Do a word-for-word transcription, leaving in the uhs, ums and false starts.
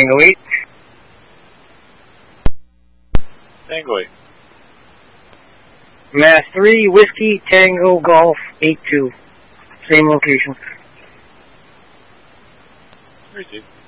Tango eight. Tango eight. Mass three, Whiskey, Tango, Golf, eight two. Same location. Received.